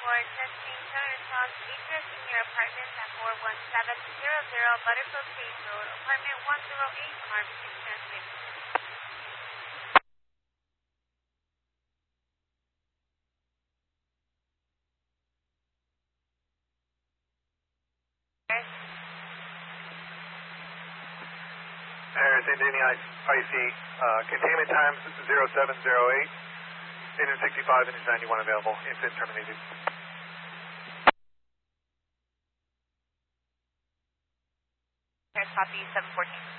for testing tone response features in your apartment at 41700 Butterfield State Road, apartment 108, Harvest Transit. Harris, Indiana IC, containment times 0708, engine 65, engine 91 available, incident terminated. Harris, copy 714.